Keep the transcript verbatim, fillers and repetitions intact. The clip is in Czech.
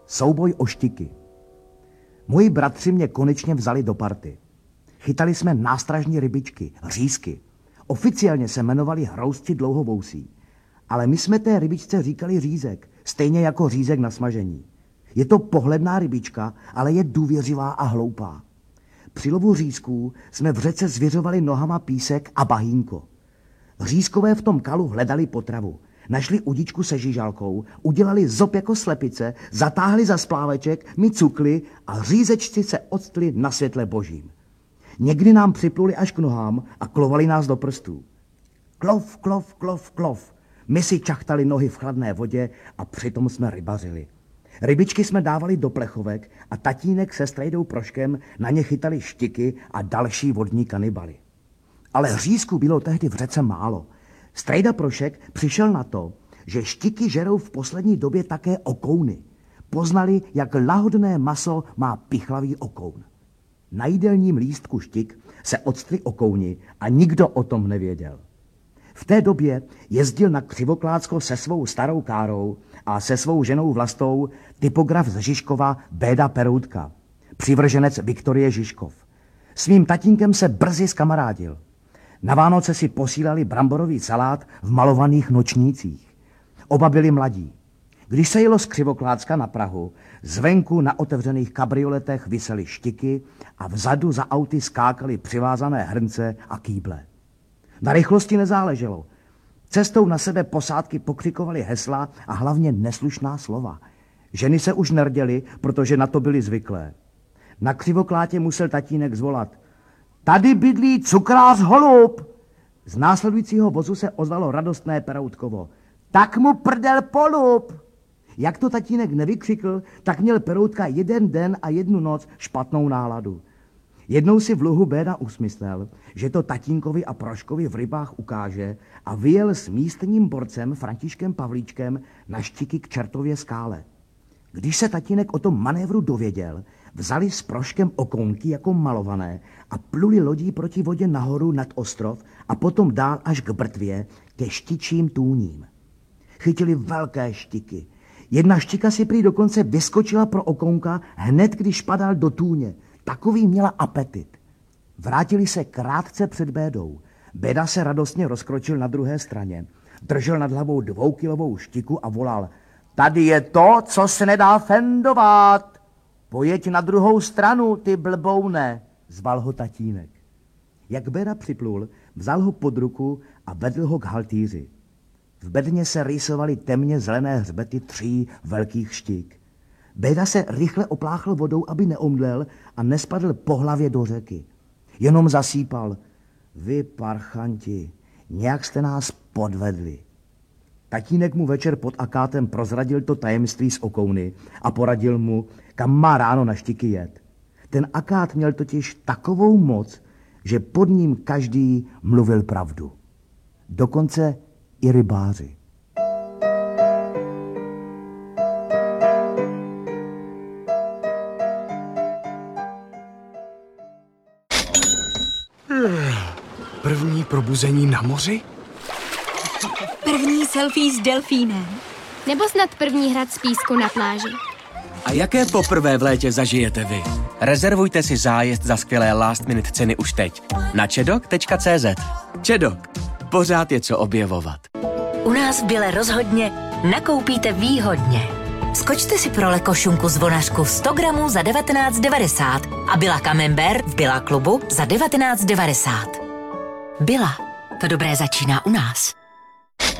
Souboj o štiky. Moji bratři mě konečně vzali do party. Chytali jsme nástražní rybičky, řízky. Oficiálně se jmenovali hrousti dlouhovousí. Ale my jsme té rybičce říkali řízek, stejně jako řízek na smažení. Je to pohledná rybička, ale je důvěřivá a hloupá. Při lovu řízků jsme v řece zvěřovali nohama písek a bahínko. Řízkové v tom kalu hledali potravu. Našli udičku se žižalkou, udělali zob jako slepice, zatáhli za spláveček, my cukli a řízečci se odstli na světle božím. Někdy nám připluli až k nohám a klovali nás do prstů. Klov, klov, klov, klov. My si čachtali nohy v chladné vodě a přitom jsme rybařili. Rybičky jsme dávali do plechovek a tatínek se strejdou Proškem na ně chytali štiky a další vodní kanibaly. Ale řízku bylo tehdy v řece málo. Strejda Prošek přišel na to, že štiky žerou v poslední době také okouny. Poznali, jak lahodné maso má pichlavý okoun. Na jídelním lístku štik se odstli okouni a nikdo o tom nevěděl. V té době jezdil na Křivoklácko se svou starou Károu a se svou ženou Vlastou typograf z Žižkova Béda Peroutka, přivrženec Viktorie Žižkov. S mým tatínkem se brzy zkamarádil. Na Vánoce si posílali bramborový salát v malovaných nočnících. Oba byli mladí. Když se jelo z Křivoklácka na Prahu, zvenku na otevřených kabrioletech visely štiky a vzadu za auty skákaly přivázané hrnce a kýble. Na rychlosti nezáleželo. Cestou na sebe posádky pokřikovaly hesla a hlavně neslušná slova. Ženy se už nerděly, protože na to byly zvyklé. Na Křivoklátě musel tatínek zvolat: Tady bydlí cukrář Holub. Z následujícího vozu se ozvalo radostné Peroutkovo: Tak mu prdel polub. Jak to tatínek nevykřikl, tak měl Peroutka jeden den a jednu noc špatnou náladu. Jednou si v luhu Béda usmyslel, že to tatínkovi a Proškovi v rybách ukáže a vyjel s místním borcem Františkem Pavlíčkem na štiky k Čertově skále. Když se tatínek o tom manévru dověděl, vzali s Proškem okounky jako malované a pluli lodí proti vodě nahoru nad ostrov a potom dál až k Brtvě ke štičím tůním. Chytili velké štiky. Jedna štika si prý dokonce vyskočila pro okounka hned, když padal do tůně. Takový měla apetit. Vrátili se krátce před Bédou. Béda se radostně rozkročil na druhé straně. Držel nad hlavou dvoukilovou štiku a volal: Tady je to, co se nedá fendovat. Pojeď na druhou stranu, ty blboune, zval ho tatínek. Jak Béda připlul, vzal ho pod ruku a vedl ho k haltýři. V bedně se rýsovaly temně zelené hřbety tří velkých štik. Béda se rychle opláchl vodou, aby neomdlel a nespadl po hlavě do řeky. Jenom zasípal: Vy parchanti, nějak jste nás podvedli. Tatínek mu večer pod akátem prozradil to tajemství z okouny a poradil mu, kam má ráno na štiky jet. Ten akát měl totiž takovou moc, že pod ním každý mluvil pravdu. Dokonce i rybáři. První probuzení na moři? První selfie s delfínem. Nebo snad první hrad z písku na pláži. A jaké poprvé v létě zažijete vy? Rezervujte si zájezd za skvělé last minute ceny už teď na čedok tečka cé zet. Čedok. Pořád je co objevovat. U nás v Bile rozhodně nakoupíte výhodně. Skočte si pro lekošunku zvonařku sto gramů za devatenáct devadesát a Billa Camembert v Billa klubu za devatenáct devadesát. Billa. To dobré začíná u nás.